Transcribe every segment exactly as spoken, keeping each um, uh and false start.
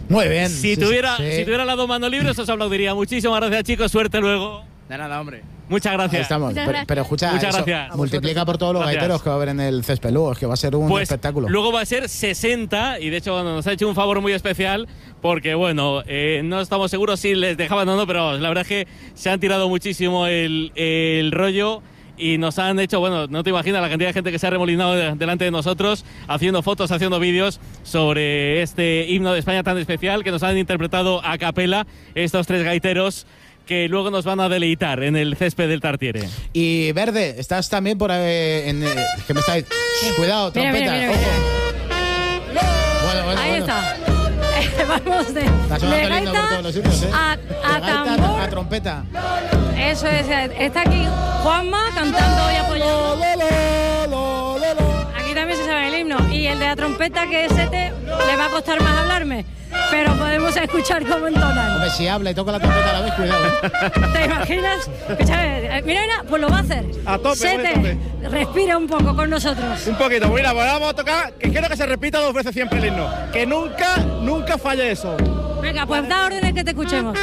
Muy bien. Si, sí, tuviera, sí. si tuviera las dos manos libres, os aplaudiría. Muchísimas gracias, chicos. Suerte luego. De nada, hombre. Muchas gracias. Ahí estamos. Muchas Pero, gracias. pero escucha, Muchas eso gracias. multiplica por todos los Gracias. gaiteros que va a haber en el césped luego, es que va a ser un Pues espectáculo. luego va a ser sesenta y de hecho bueno, nos ha hecho un favor muy especial porque bueno, eh, no estamos seguros si les dejaban o no, pero la verdad es que se han tirado muchísimo el, el rollo y nos han hecho, bueno, no te imaginas la cantidad de gente que se ha remolinado de, delante de nosotros haciendo fotos, haciendo vídeos sobre este himno de España tan especial que nos han interpretado a capela estos tres gaiteros que luego nos van a deleitar en el césped del Tartiere. Y Verde, estás también por ahí en... Eh, que me está... Shh, cuidado, Mira, trompeta, mira, mira, ojo. Bueno, bueno, Ahí bueno. está. Vamos de, Está de sonando el himno por gaita todos los sitios, ¿eh? a, De a gaita tambor. a trompeta. Eso es. Está aquí Juanma cantando y apoyando. Aquí también se sabe el himno. Y el de la trompeta, que es este, le va a costar más hablarme. Pero podemos escuchar cómo entonan. Hombre, si habla y toca la trompeta a la vez, cuidado, ¿eh? ¿Te imaginas? Escúchame, mira, mira, pues lo va a hacer. A tope, Sete, muy a respira un poco con nosotros. Un poquito, mira, pues vamos a tocar, que quiero que se repita dos veces siempre el himno. Que nunca, nunca falle eso. Venga, pues da órdenes que te escuchemos.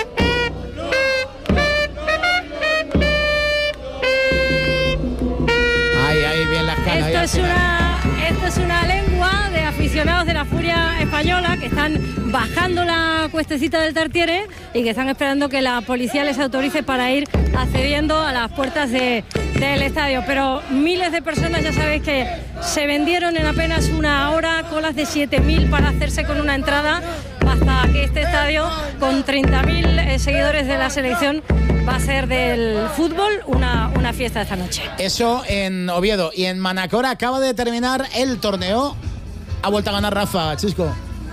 Ahí, ahí, bien las canas. Esto es una, esto es una lengua de aficionados de la Furia Española que están bajando la cuestecita del Tartiere y que están esperando que la policía les autorice para ir accediendo a las puertas de, del estadio. Pero miles de personas, ya sabéis que se vendieron en apenas una hora, colas de siete mil para hacerse con una entrada, hasta que este estadio, con treinta mil eh, seguidores de la selección, va a ser del fútbol una, una fiesta esta noche. Eso en Oviedo. Y en Manacor acaba de terminar el torneo. Ha vuelto a ganar Rafa, Chisco.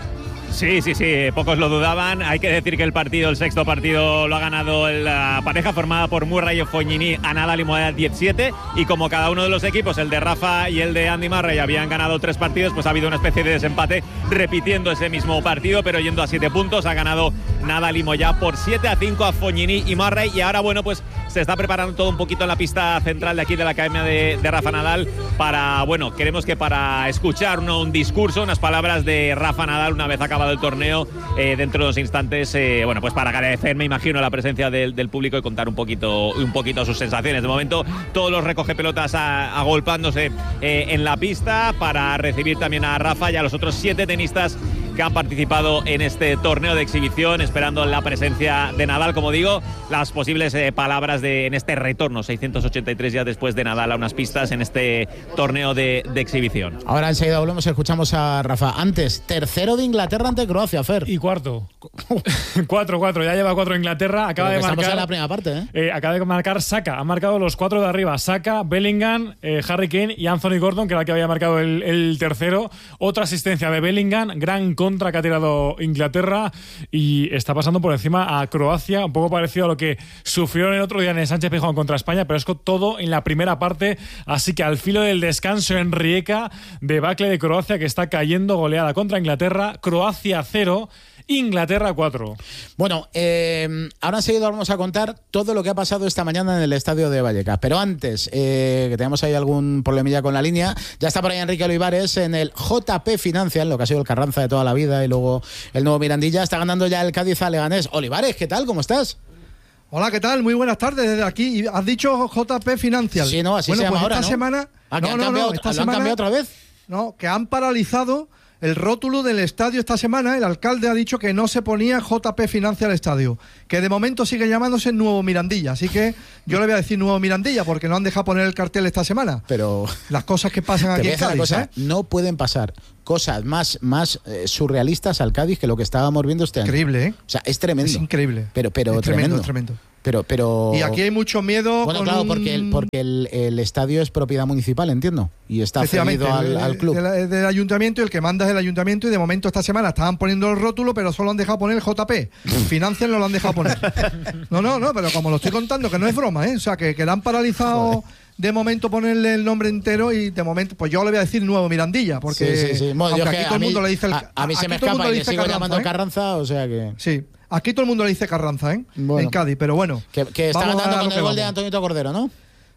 Sí, sí, sí, pocos lo dudaban. Hay que decir que el partido, el sexto partido, lo ha ganado la pareja formada por Murray y Fognini a Nadal y Modal diecisiete. Y como cada uno de los equipos, el de Rafa y el de Andy Murray, habían ganado tres partidos, pues ha habido una especie de desempate repitiendo ese mismo partido, pero yendo a siete puntos. Ha ganado Nadal y Moya por siete a cinco a Fognini y Murray. Y ahora, bueno, pues se está preparando todo un poquito en la pista central de aquí de la Academia de, de Rafa Nadal para, bueno, queremos que para escuchar ¿no? un discurso, unas palabras de Rafa Nadal una vez acabado el torneo, eh, dentro de unos instantes, eh, bueno, pues para agradecer, me imagino, la presencia del, del público y contar un poquito, un poquito sus sensaciones. De momento, todos los recoge pelotas a, agolpándose eh, en la pista para recibir también a Rafa y a los otros siete tenistas que han participado en este torneo de exhibición, esperando la presencia de Nadal, como digo, las posibles eh, palabras de en este retorno, seiscientos ochenta y tres ya después de Nadal a unas pistas en este torneo de, de exhibición. Ahora enseguida volvemos, escuchamos a Rafa. Antes, tercero de Inglaterra ante Croacia, Fer. Y cuarto. cuatro, cuatro, ya lleva cuatro Inglaterra. Acaba Pero de que marcar. Estamos en la primera parte, ¿eh? Eh, acaba de marcar Saka. Han marcado los cuatro de arriba. Saka, Bellingham, eh, Harry Kane y Anthony Gordon, que era el que había marcado el, el tercero. Otra asistencia de Bellingham. Gran contra que ha tirado Inglaterra. Y está pasando por encima a Croacia. Un poco parecido a lo que sufrieron el otro día en el Sánchez Pizjuán contra España. Pero es todo en la primera parte. Así que al filo del descanso en Rijeka, debacle de Croacia que está cayendo, goleada contra Inglaterra. Croacia cero. Inglaterra cuatro. Bueno, eh, ahora enseguida vamos a contar todo lo que ha pasado esta mañana en el estadio de Vallecas. Pero antes, eh, que tenemos ahí algún problemilla con la línea, ya está por ahí Enrique Olivares en el J P Financial, lo que ha sido el Carranza de toda la vida y luego el nuevo Mirandilla. Está ganando ya el Cádiz a Leganés. Olivares, ¿qué tal? ¿Cómo estás? Hola, ¿qué tal? Muy buenas tardes desde aquí. ¿Has dicho J P Financial? Sí, no, así bueno, se llama pues ahora, esta ¿no? semana... Ah, que no, han no, cambiado, no, esta ¿lo semana... han cambiado otra vez? No, que han paralizado el rótulo del estadio esta semana. El alcalde ha dicho que no se ponía J P Financial Estadio, que de momento sigue llamándose Nuevo Mirandilla. Así que yo le voy a decir Nuevo Mirandilla porque no han dejado poner el cartel esta semana. Pero las cosas que pasan aquí en Cádiz, cosa, ¿eh? No pueden pasar cosas más, más eh, surrealistas al Cádiz que lo que estábamos viendo este año. Increíble, ¿eh? O sea, es tremendo. Es increíble. Pero, pero es tremendo, tremendo. es tremendo. Pero, pero... Y aquí hay mucho miedo. Bueno, con claro, un... porque, el, porque el, el estadio es propiedad municipal, entiendo. Y está cedido al, al club. Del, del ayuntamiento, y el que manda es el ayuntamiento. Y de momento esta semana estaban poniendo el rótulo, pero solo han dejado poner el J P. Financian no lo han dejado poner. No, no, no, pero como lo estoy contando, que no es broma, ¿eh? O sea, que, que le han paralizado... Joder. De momento ponerle el nombre entero y de momento, pues yo le voy a decir Nuevo Mirandilla, porque sí, sí, sí. Bueno, aunque aquí todo el mundo mí, le dice el, a, a mí se me todo el escapa mundo y le le sigo Carranza, llamando ¿eh? Carranza, o sea que... Sí, aquí todo el mundo le dice Carranza, ¿eh? Bueno. En Cádiz, pero bueno. Que, que está ganando con el gol de Antonio Cordero, ¿no?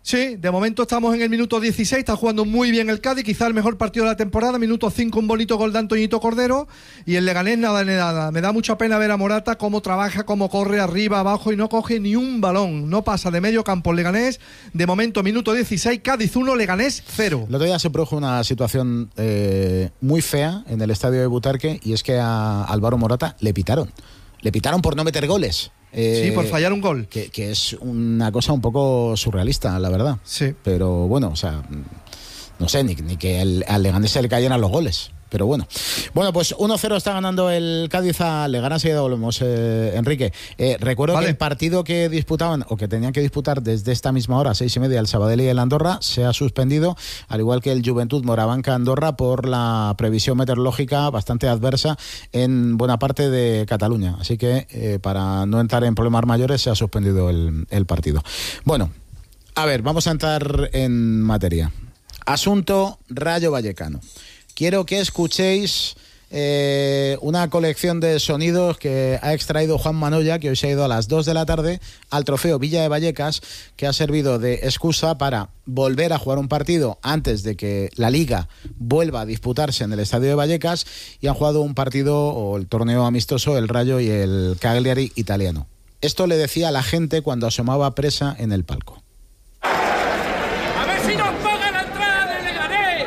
Sí, de momento estamos en el minuto dieciséis, está jugando muy bien el Cádiz, quizá el mejor partido de la temporada, minuto cinco, un bonito gol de Antoñito Cordero, y el Leganés nada de nada. Me da mucha pena ver a Morata cómo trabaja, cómo corre arriba, abajo y no coge ni un balón, no pasa de medio campo el Leganés. De momento, minuto dieciséis, Cádiz uno, Leganés cero. El otro día se produjo una situación eh, muy fea en el estadio de Butarque, y es que a Álvaro Morata le pitaron, le pitaron por no meter goles. Eh, sí, por fallar un gol. Que, que es una cosa un poco surrealista, la verdad. Sí. Pero bueno, o sea, no sé, ni, ni que el, al Leganés se le cayeran los goles. Pero bueno. Bueno, pues uno cero está ganando el Cádiz a Leganés. Enseguida volvemos, eh, Enrique. Eh, recuerdo vale. que el partido que disputaban, o que tenían que disputar desde esta misma hora, seis y media, el Sabadell y el Andorra, se ha suspendido, al igual que el Juventud Morabanca Andorra, por la previsión meteorológica bastante adversa en buena parte de Cataluña. Así que, eh, para no entrar en problemas mayores, se ha suspendido el, el partido. Bueno, a ver, vamos a entrar en materia. Asunto Rayo Vallecano. Quiero que escuchéis eh, una colección de sonidos que ha extraído Juan Manoya, que hoy se ha ido a las dos de la tarde al trofeo Villa de Vallecas, que ha servido de excusa para volver a jugar un partido antes de que la Liga vuelva a disputarse en el estadio de Vallecas, y han jugado un partido, o el torneo amistoso, el Rayo y el Cagliari italiano. Esto le decía a la gente cuando asomaba presa en el palco. ¡A ver si nos pagan la entrada de Leganés!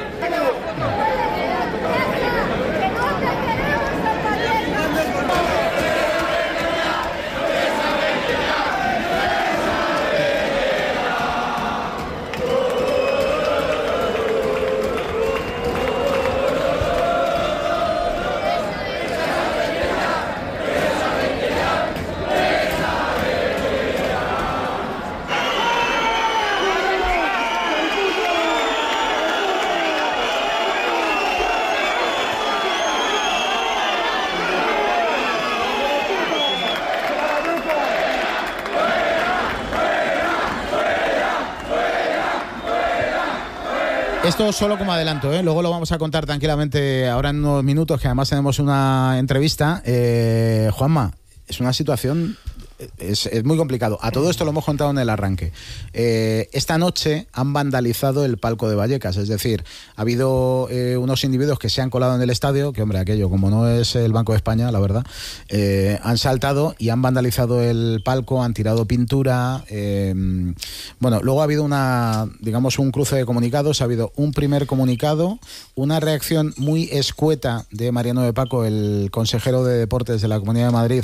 Esto solo como adelanto, ¿eh? Luego lo vamos a contar tranquilamente ahora en unos minutos, que además tenemos una entrevista. Eh, Juanma, es una situación... Es, es muy complicado. A todo esto lo hemos contado en el arranque. Eh, esta noche han vandalizado el palco de Vallecas, es decir, ha habido eh, unos individuos que se han colado en el estadio, que hombre, aquello como no es el Banco de España, la verdad, eh, han saltado y han vandalizado el palco, han tirado pintura. Eh, bueno, luego ha habido una, digamos, un cruce de comunicados. Ha habido un primer comunicado, una reacción muy escueta de Mariano de Paco, el consejero de Deportes de la Comunidad de Madrid,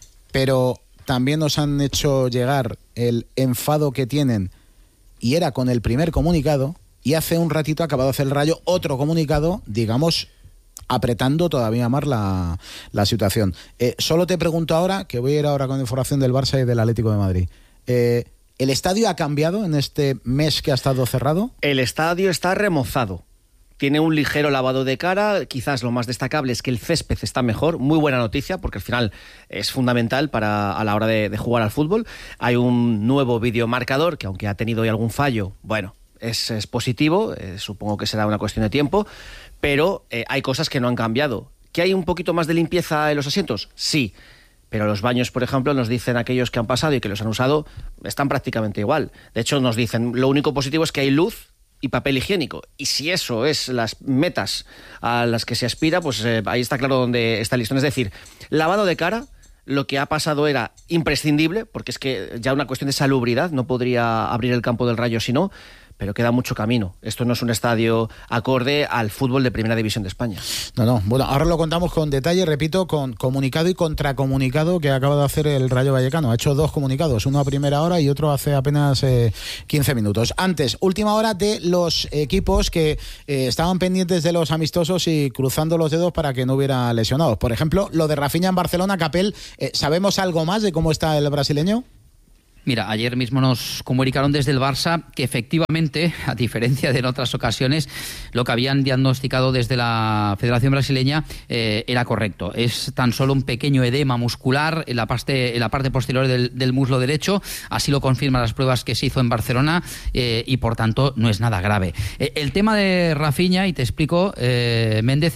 pero también nos han hecho llegar el enfado que tienen, y era con el primer comunicado, y hace un ratito ha acabado de hacer el Rayo otro comunicado, digamos, apretando todavía más la, la situación. Eh, solo te pregunto ahora, que voy a ir ahora con información del Barça y del Atlético de Madrid. Eh, ¿El estadio ha cambiado en este mes que ha estado cerrado? El estadio está remozado. Tiene un ligero lavado de cara. Quizás lo más destacable es que el césped está mejor. Muy buena noticia, porque al final es fundamental para a la hora de, de jugar al fútbol. Hay un nuevo videomarcador que, aunque ha tenido hoy algún fallo, bueno, es, es positivo. Eh, supongo que será una cuestión de tiempo. Pero eh, hay cosas que no han cambiado. ¿Que hay un poquito más de limpieza en los asientos? Sí. Pero los baños, por ejemplo, nos dicen aquellos que han pasado y que los han usado, están prácticamente igual. De hecho, nos dicen, lo único positivo es que hay luz y papel higiénico. Y si eso es las metas a las que se aspira, pues eh, ahí está claro dónde está el listón. Es decir, lavado de cara, lo que ha pasado era imprescindible, porque es que ya una cuestión de salubridad, no podría abrir el campo del Rayo si no, pero queda mucho camino. Esto no es un estadio acorde al fútbol de Primera División de España. No, no. Bueno, ahora lo contamos con detalle, repito, con comunicado y contracomunicado que acaba de hacer el Rayo Vallecano. Ha hecho dos comunicados, uno a primera hora y otro hace apenas eh, quince minutos. Antes, última hora de los equipos que eh, estaban pendientes de los amistosos y cruzando los dedos para que no hubiera lesionados. Por ejemplo, lo de Rafinha en Barcelona. Capel, eh, ¿sabemos algo más de cómo está el brasileño? Mira, ayer mismo nos comunicaron desde el Barça que efectivamente, a diferencia de en otras ocasiones, lo que habían diagnosticado desde la Federación Brasileña eh, era correcto. Es tan solo un pequeño edema muscular en la parte, en la parte posterior del, del muslo derecho, así lo confirman las pruebas que se hizo en Barcelona eh, y por tanto no es nada grave. Eh, el tema de Rafinha, y te explico, eh, Méndez, es que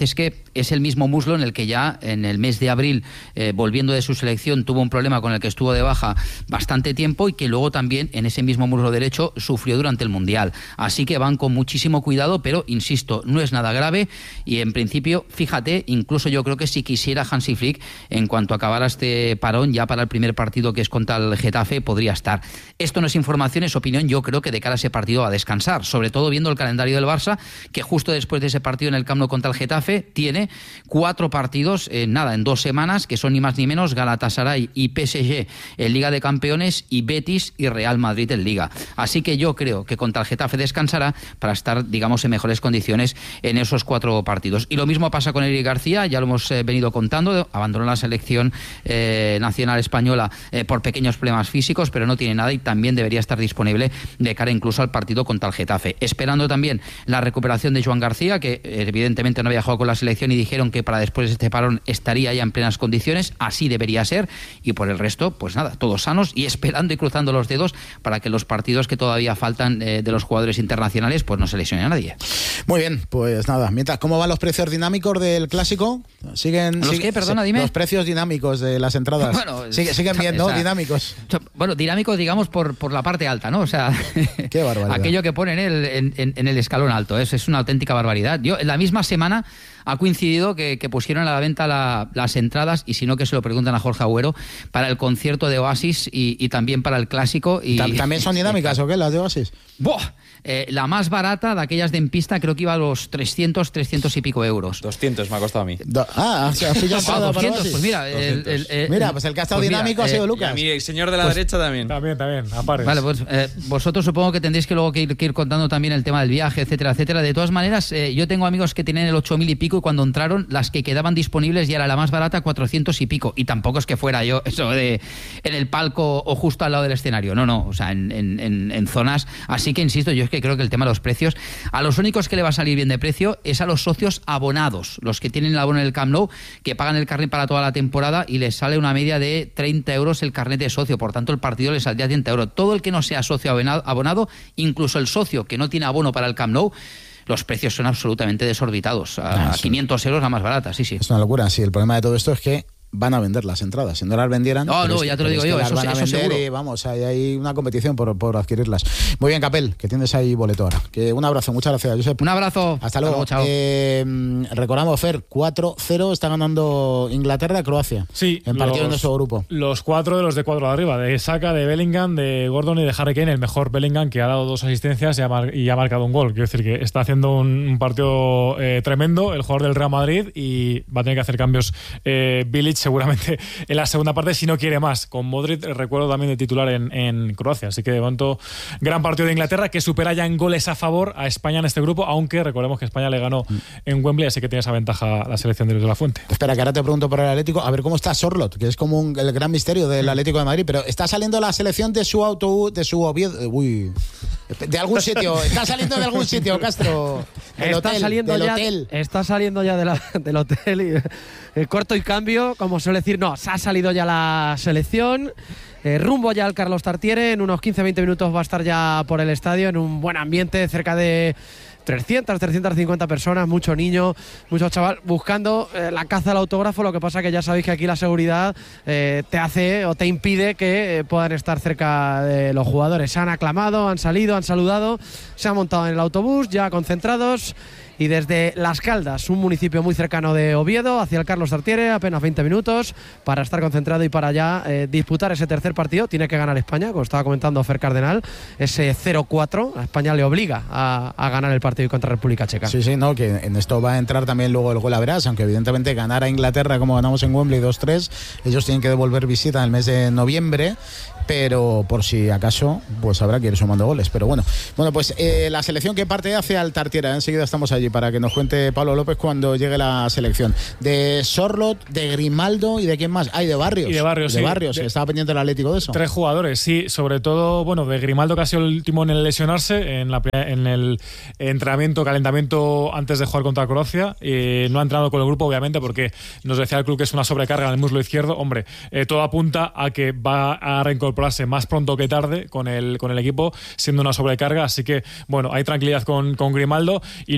es el mismo muslo en el que ya en el mes de abril, eh, volviendo de su selección, tuvo un problema con el que estuvo de baja bastante tiempo y que luego también en ese mismo muslo derecho sufrió durante el Mundial. Así que van con muchísimo cuidado, pero insisto, no es nada grave y en principio, fíjate, incluso yo creo que si quisiera Hansi Flick, en cuanto acabara este parón, ya para el primer partido que es contra el Getafe, podría estar. Esto no es información, es opinión. Yo creo que de cara a ese partido va a descansar, sobre todo viendo el calendario del Barça, que justo después de ese partido en el Camp Nou contra el Getafe tiene cuatro partidos, eh, nada, en dos semanas, que son ni más ni menos Galatasaray y P S G en Liga de Campeones y Betis y Real Madrid en Liga. Así que yo creo que contra el Getafe descansará para estar, digamos, en mejores condiciones en esos cuatro partidos. Y lo mismo pasa con Eric García, ya lo hemos eh, venido contando, abandonó la selección eh, nacional española eh, por pequeños problemas físicos, pero no tiene nada y también debería estar disponible de cara incluso al partido contra el Getafe. Esperando también la recuperación de Joan García, que eh, evidentemente no había jugado con la selección y dijeron que para después de este parón estaría ya en plenas condiciones, así debería ser, y por el resto, pues nada, todos sanos y esperando y cruzando los dedos para que los partidos que todavía faltan eh, de los jugadores internacionales pues no se lesione a nadie. Muy bien, pues nada, mientras, ¿cómo van los precios dinámicos del Clásico? ¿Siguen? ¿Los sigue, qué? Perdona, dime. Los precios dinámicos de las entradas. Bueno, Sigue, siguen bien, ¿no? O sea, dinámicos. Bueno, dinámicos, digamos, por, por la parte alta, ¿no? O sea, qué barbaridad. Aquello que ponen en, en, en el escalón alto, es, es una auténtica barbaridad. Yo, en la misma semana ha coincidido que, que pusieron a la venta la, las entradas, y si no que se lo preguntan a Jorge Agüero, para el concierto de Oasis y, y también para el Clásico. Y, ¿También son dinámicas o qué, las de Oasis? ¡Buah! Eh, la más barata de aquellas de en pista creo que iba a los trescientos, trescientos y pico euros. doscientos me ha costado a mí. Do- ah, o sea, pillado Ah, para doscientos, Oasis. pues mira, el, el, el, Mira, pues el que ha estado pues dinámico mira, ha sido eh, Lucas. Y a mi señor de la Pues- derecha también. También, también, a pares. Vale, pues eh, vosotros supongo que tendréis que luego que ir, que ir contando también el tema del viaje, etcétera, etcétera. De todas maneras, eh, yo tengo amigos que tienen el ocho mil y pico y cuando entraron, las que quedaban disponibles ya era la más barata, cuatrocientos y pico. Y tampoco es que fuera yo eso de en el palco o justo al lado del escenario. No, no, o sea, en, en, en, en zonas. Así que insisto, yo es que creo que el tema de los precios, a los únicos que le va a salir bien de precio es a los socios abonados, los que tienen el abono en el Camp Nou, que pagan el carnet para toda la temporada y les sale una media de treinta euros el carnet de socio. Por tanto, el partido les saldría treinta euros. Todo el que no sea socio abonado, incluso el socio que no tiene abono para el Camp Nou, los precios son absolutamente desorbitados. A, Ah, a quinientos euros la más barata, sí, sí. Es una locura. Sí, el problema de todo esto es que van a vender las entradas. Si no las vendieran... No, pero no, es- ya te lo pero digo es que yo, las eso- van a eso vender seguro. y vamos, hay, hay una competición por, por adquirirlas. Muy bien, Capel, que tienes ahí boleto ahora. Que un abrazo, muchas gracias, Josep. Un abrazo. Hasta luego. chao. Eh, recordamos, Fer, cuatro cero está ganando Inglaterra a Croacia. Sí, En partido los- en nuestro grupo. Los cuatro de los de cuatro de arriba, de Saka, de Bellingham, de Gordon y de Harry Kane, el mejor Bellingham, que ha dado dos asistencias y ha, mar- y ha marcado un gol. Quiero decir que está haciendo un, un partido eh, tremendo el jugador del Real Madrid y va a tener que hacer cambios eh, Bilic seguramente en la segunda parte si no quiere más. Con Modric, eh, recuerdo también de titular en, en Croacia. Así que de momento, gran partido de Inglaterra que supera ya en goles a favor a España en este grupo, aunque recordemos que España le ganó en Wembley, así que tiene esa ventaja la selección de Luis de la Fuente. Espera, que ahora te pregunto por el Atlético. A ver cómo está Sorloth, que es como un- el gran misterio del Atlético de Madrid. Pero está saliendo la selección de su autobús, de su Oviedo. Uy. De algún sitio. Está saliendo de algún sitio, Castro. Del está hotel, saliendo del ya, hotel. está saliendo ya de la- del hotel y eh, corto y cambio, como suele decir, no, se ha salido ya la selección. Eh, rumbo ya al Carlos Tartiere, en unos quince a veinte minutos va a estar ya por el estadio en un buen ambiente, cerca de trescientas, trescientas cincuenta personas, mucho niño, mucho chaval, buscando eh, la caza al autógrafo. Lo que pasa que ya sabéis que aquí la seguridad eh, te hace o te impide que eh, puedan estar cerca de los jugadores. Se han aclamado, han salido, han saludado, se han montado en el autobús, ya concentrados. Y desde Las Caldas, un municipio muy cercano de Oviedo, hacia el Carlos Tartiere, apenas veinte minutos para estar concentrado y para ya eh, disputar ese tercer partido. Tiene que ganar España, como estaba comentando Fer Cardenal, ese cero cuatro. A España le obliga a, a ganar el partido contra República Checa. Sí, sí, no, que en esto va a entrar también luego el gol a verás, aunque evidentemente ganar a Inglaterra como ganamos en Wembley dos tres, ellos tienen que devolver visita en el mes de noviembre, pero por si acaso, pues habrá que ir sumando goles. Pero bueno, bueno pues eh, la selección que parte hacia el Tartiere, enseguida estamos allí para que nos cuente Pablo López cuando llegue la selección. De Sorloth, de Grimaldo y de quién más. Ay, de Barrios. Y de Barrios, de sí. Barrios, De- que estaba pendiente el Atlético de eso. Tres jugadores, sí, sobre todo, bueno, de Grimaldo, que ha sido el último en el lesionarse en, la, en el entrenamiento, calentamiento antes de jugar contra Croacia. Eh, no ha entrenado con el grupo, obviamente, porque nos decía el club que es una sobrecarga en el muslo izquierdo. Hombre, eh, todo apunta a que va a reincorporarse más pronto que tarde con el, con el equipo, siendo una sobrecarga. Así que, bueno, hay tranquilidad con, con Grimaldo. Y luego con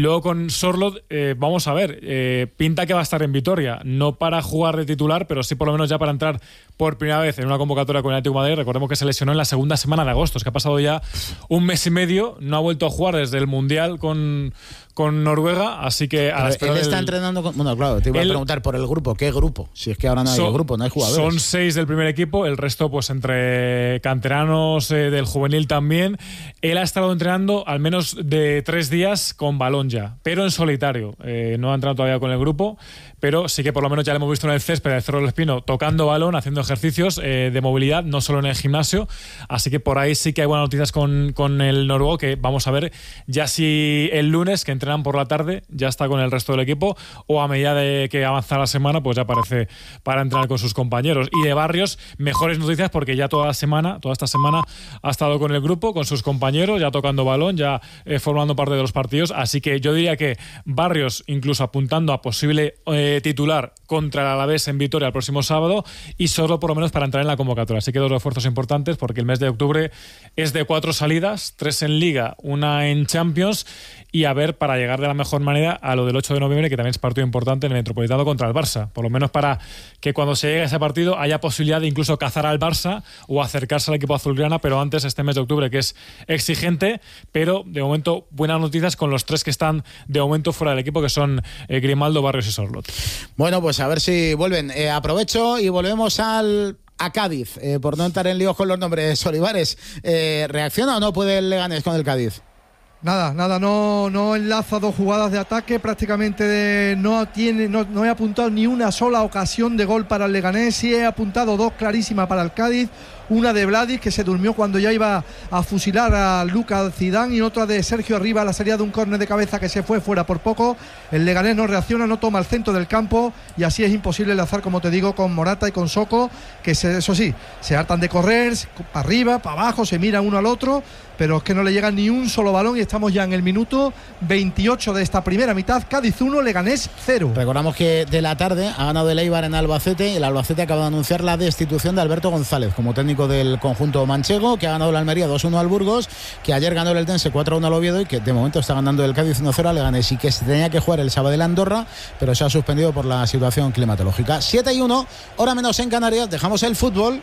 con Sorloth, eh, vamos a ver, eh, pinta que va a estar en Vitoria, no para jugar de titular, pero sí por lo menos ya para entrar por primera vez en una convocatoria con el Atlético de Madrid. Recordemos que se lesionó en la segunda semana de agosto, es que ha pasado ya un mes y medio, no ha vuelto a jugar desde el Mundial con, con Noruega, así que a la espera él está del... entrenando con... Bueno, claro, te iba él... a preguntar por el grupo, ¿qué grupo? Si es que ahora no hay son, grupo, no hay jugadores. Son seis del primer equipo, el resto pues entre canteranos eh, del juvenil también. Él ha estado entrenando al menos de tres días con balón ya, pero en solitario. Eh, no ha entrado todavía con el grupo, pero sí que por lo menos ya lo hemos visto en el césped del Cerro del Espino tocando balón, haciendo ejercicios eh, de movilidad, no solo en el gimnasio. Así que por ahí sí que hay buenas noticias con, con el noruego, que vamos a ver ya si el lunes, que entrenan por la tarde, ya está con el resto del equipo, o a medida de que avanza la semana, pues ya aparece para entrenar con sus compañeros. Y de Barrios, mejores noticias, porque ya toda la semana, toda esta semana ha estado con el grupo, con sus compañeros, ya tocando balón, ya eh, formando parte de los partidos. Así que yo diría que Barrios, incluso apuntando a posible eh, titular contra el Alavés en Vitoria el próximo sábado, y solo por lo menos para entrar en la convocatoria. Así que dos refuerzos importantes, porque el mes de octubre es de cuatro salidas, tres en Liga, una en Champions, y a ver para llegar de la mejor manera a lo del ocho de noviembre, que también es partido importante en el Metropolitano contra el Barça, por lo menos para que cuando se llegue a ese partido haya posibilidad de incluso cazar al Barça o acercarse al equipo azulgrana, pero antes este mes de octubre, que es exigente. Pero de momento buenas noticias con los tres que están de momento fuera del equipo, que son eh, Grimaldo, Barrios y Sorloth. Bueno, pues a ver si vuelven. Eh, aprovecho y volvemos al a Cádiz, eh, por no entrar en líos con los nombres. Olivares, eh, ¿reacciona o no puede el Leganés con el Cádiz? Nada, nada, no, no enlaza dos jugadas de ataque, prácticamente de, no tiene, no, no he apuntado ni una sola ocasión de gol para el Leganés. Sí he apuntado dos clarísimas para el Cádiz, una de Vladis, que se durmió cuando ya iba a fusilar a Lucas Zidane, y otra de Sergio Arriba a la salida de un córner de cabeza que se fue fuera por poco. El Leganés no reacciona, no toma el centro del campo, y así es imposible enlazar, como te digo, con Morata y con Soko, que se, eso sí, se hartan de correr para arriba, para abajo, se miran uno al otro, pero es que no le llega ni un solo balón, y estamos ya en el minuto veintiocho de esta primera mitad. Cádiz uno, Leganés cero. Recordamos que de la tarde ha ganado el Eibar en Albacete, y el Albacete acaba de anunciar la destitución de Alberto González como técnico del conjunto manchego, que ha ganado el Almería dos uno al Burgos, que ayer ganó el Eldense cuatro uno al Oviedo, y que de momento está ganando el Cádiz uno cero al Leganés, y que se tenía que jugar el Sabadell Andorra, pero se ha suspendido por la situación climatológica. siete y uno, hora menos en Canarias. Dejamos el fútbol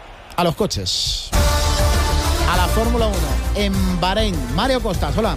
a los coches, a la Fórmula uno en Bahrein. Mario Costas, hola.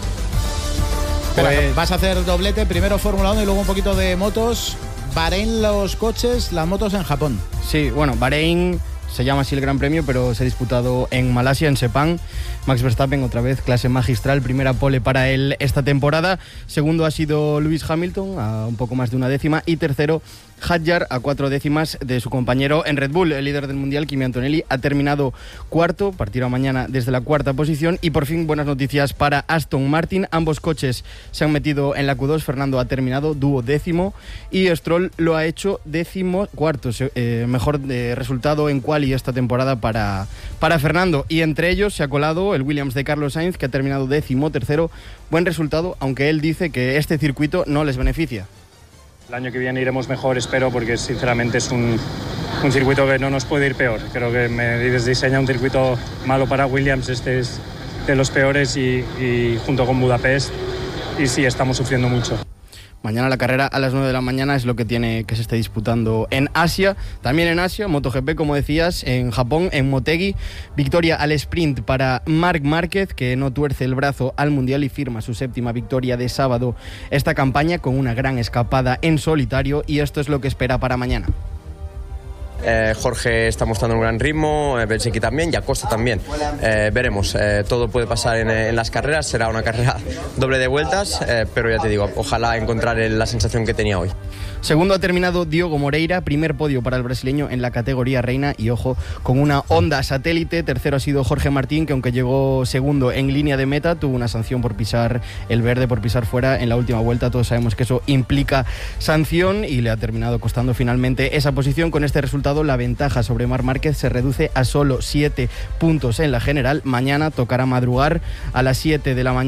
Espera, pues... vas a hacer doblete, primero Fórmula uno y luego un poquito de motos. Bahrein los coches, las motos en Japón. Sí, bueno, Bahrein se llama así el Gran Premio, pero se ha disputado en Malasia, en Sepang. Max Verstappen, otra vez, clase magistral, primera pole para él esta temporada. Segundo ha sido Lewis Hamilton, a un poco más de una décima. Y tercero, Hadjar, a cuatro décimas de su compañero en Red Bull. El líder del Mundial, Kimi Antonelli, ha terminado cuarto, partirá mañana desde la cuarta posición. Y por fin, buenas noticias para Aston Martin. Ambos coches se han metido en la Q dos. Fernando ha terminado duodécimo y Stroll lo ha hecho décimo cuarto. Eh, mejor de resultado en quali esta temporada para, para Fernando. Y entre ellos se ha colado el Williams de Carlos Sainz, que ha terminado décimo tercero. Buen resultado, aunque él dice que este circuito no les beneficia. El año que viene iremos mejor, espero, porque sinceramente es un, un circuito que no nos puede ir peor. Creo que Mercedes diseña un circuito malo para Williams, este es de los peores, y, y junto con Budapest, y sí, estamos sufriendo mucho. Mañana la carrera a las nueve de la mañana es lo que tiene que se esté disputando en Asia. También en Asia, MotoGP, como decías, en Japón, en Motegi. Victoria al sprint para Marc Márquez, que no tuerce el brazo al Mundial y firma su séptima victoria de sábado esta campaña con una gran escapada en solitario, y esto es lo que espera para mañana. Eh, Jorge está mostrando un gran ritmo, eh, Bezzecchi también y Acosta también. Eh, veremos, eh, todo puede pasar en, en las carreras, será una carrera doble de vueltas, eh, pero ya te digo, ojalá encontrar la sensación que tenía hoy. Segundo ha terminado Diogo Moreira, primer podio para el brasileño en la categoría reina y, ojo, con una Honda Satélite. Tercero ha sido Jorge Martín, que aunque llegó segundo en línea de meta, tuvo una sanción por pisar el verde, por pisar fuera en la última vuelta. Todos sabemos que eso implica sanción y le ha terminado costando finalmente esa posición. Con este resultado, la ventaja sobre Marc Márquez se reduce a solo siete puntos en la general. Mañana tocará madrugar a las siete de la mañana